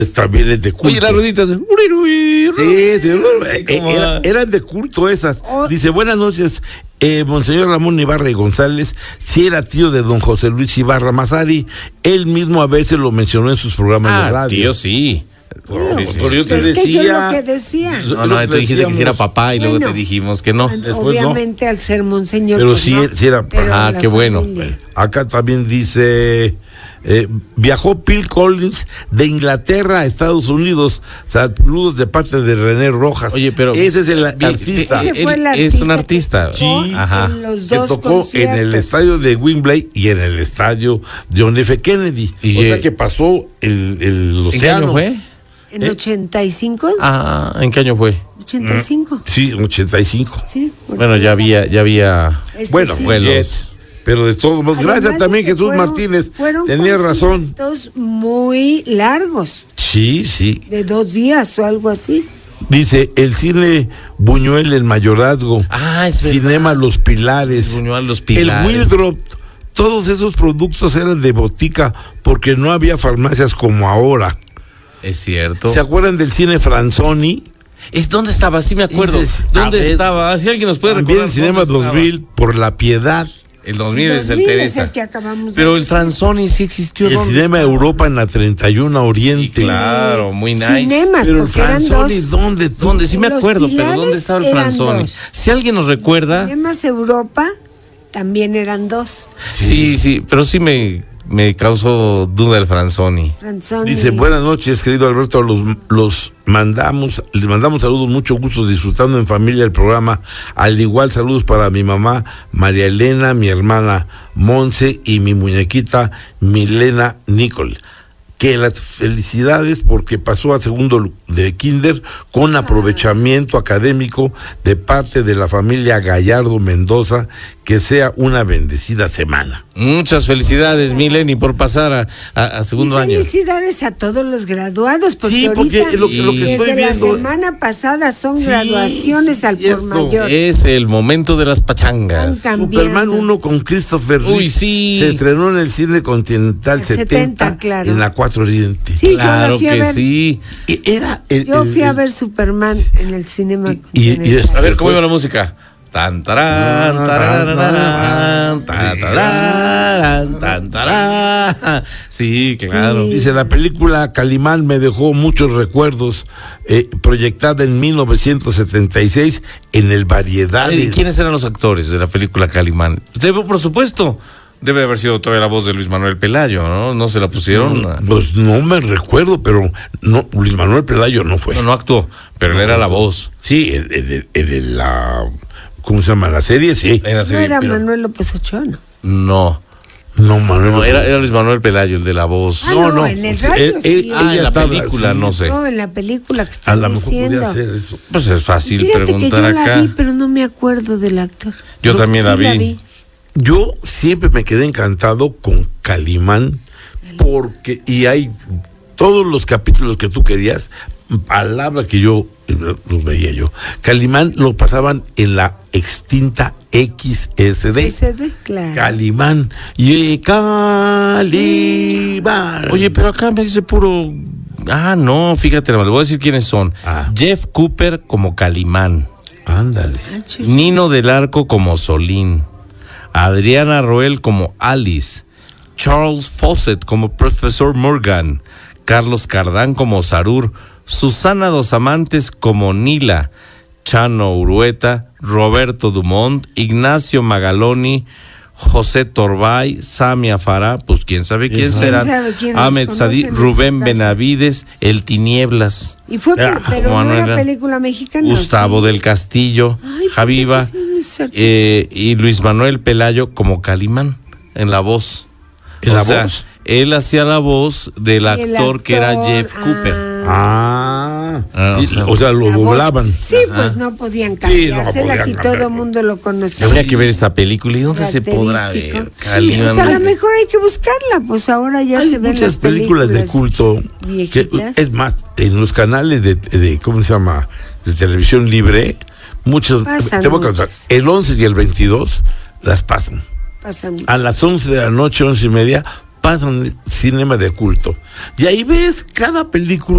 también es de culto. Oye, las rueditas. Sí, eran de culto esas. Dice, buenas noches, Monseñor Ramón Ibarra y González, si era tío de don José Luis Ibarra Mazari, él mismo a veces lo mencionó en sus programas de radio. Tío, sí. Pero yo te decía. Que yo lo que decía. No, tú dijiste que sí era papá y luego te dijimos que no. Obviamente al ser monseñor. Pero pues sí, no, sí era. Qué bueno. Acá también dice, viajó Phil Collins de Inglaterra a Estados Unidos. Saludos de parte de René Rojas. Oye, pero ese es el artista. Ese fue el es un artista. Sí, en los que dos tocó en el estadio de Wembley y en el estadio de John F. Kennedy. O sea que pasó el océano. ¿En qué año fue? ¿En 85? ¿En qué año fue? 85. Sí, en 85. Sí. Bueno, ya había Bueno, sí. vuelos. Pero de todos modos, Además gracias también de que Jesús Martínez. Tenía razón. Muy largos. Sí. De 2 días o algo así. Dice, el cine Buñuel, el Mayorazgo. Es Cinema Los Pilares. Buñuel, Los Pilares. El Wildrop. Todos esos productos eran de botica porque no había farmacias como ahora. Es cierto. ¿Se acuerdan del cine Franzoni? ¿Dónde estaba? Sí me acuerdo. ¿Dónde estaba? Si alguien nos puede recordar. También el Cinema 2000 por La Piedad. El 2000 es el Teresa. Es el que acabamos Pero el Franzoni sí existió. El Cinema Europa en la 31 Oriente. Sí, claro, muy nice. Cinemas, pero el porque eran Franzoni, dos. ¿dónde? Sí me Los acuerdo, pero Pilares ¿dónde estaba el eran Franzoni? 2. Si alguien nos recuerda. Cinemas Europa también eran 2. Sí, pero sí me causó duda el Franzoni. Dice, buenas noches, querido Alberto, les mandamos saludos, mucho gusto disfrutando en familia el programa, al igual saludos para mi mamá María Elena, mi hermana Monse y mi muñequita Milena Nicole. Que las felicidades porque pasó a segundo de kinder con aprovechamiento académico de parte de la familia Gallardo Mendoza, que sea una bendecida semana. Muchas felicidades, Mileni, por pasar a segundo año. Felicidades a todos los graduados, porque sí, porque ahorita, lo que estoy viendo, la semana pasada son graduaciones al por mayor. Es el momento de las pachangas. Superman 1 con Christopher Reeve. Se estrenó en el cine Continental 70 claro. En la 4 Oriente. Sí, claro que sí. Yo fui a ver Superman en el cinema. A ver cómo iba la música. Tan tarán, tararán, tararán, tan tarán. Sí, claro. Dice, la película Calimán me dejó muchos recuerdos, proyectada en 1976 en el Variedades. ¿Quiénes eran los actores de la película Calimán? Por supuesto, debe haber sido todavía la voz de Luis Manuel Pelayo, ¿no? ¿No se la pusieron? Pues no me recuerdo, pero no, Luis Manuel Pelayo no fue. No actuó, pero él era la voz. Sí, el de la... ¿Cómo se llama? La serie, sí. No era Manuel López Ochoa, ¿no? No, Manuel. No, era Luis Manuel Pelayo, el de la voz. No, en el radio sí. En la película, no sé. No, en la película que está diciendo. A lo mejor podría hacer eso. Pues es fácil preguntar que yo acá. La vi, pero no me acuerdo del actor. Yo también la vi. Yo siempre me quedé encantado con Calimán, porque, y hay todos los capítulos que tú querías, palabras que yo los veía yo. Calimán lo pasaban en la extinta XSD. Claro. Calimán. Y Calimán. Oye, pero acá me dice puro. No, fíjate, le voy a decir quiénes son. Jeff Cooper como Calimán. Ándale. Nino del Arco como Solín. Adriana Roel como Alice. Charles Fawcett como Profesor Morgan. Carlos Cardán como Sarur. Susana Dos Amantes como Nila, Chano Urueta, Roberto Dumont, Ignacio Magaloni, José Torbay, Samia Farah, pues quién sabe quién serán, Ahmed Sadí, Rubén Benavides, El Tinieblas. Y fue pero no era película mexicana. Gustavo del Castillo, Javiva, y Luis Manuel Pelayo como Calimán en la voz. ¿En la voz? Él hacía la voz del actor que era Jeff Cooper. Sí, o sea, lo doblaban. Sí, pues no podían cambiársela si todo el mundo lo conocía. Habría que ver esa película. ¿Y dónde se podrá ver? Sí, pues a lo mejor hay que buscarla, pues ahora ya se ven muchas las películas de culto. Que, es más, en los canales de ¿cómo se llama? De televisión libre, muchos, te voy a contar, el 11 y el 22 las pasan. A las 11 de la noche, 11:30, pasan cinema de culto. Y ahí ves cada película.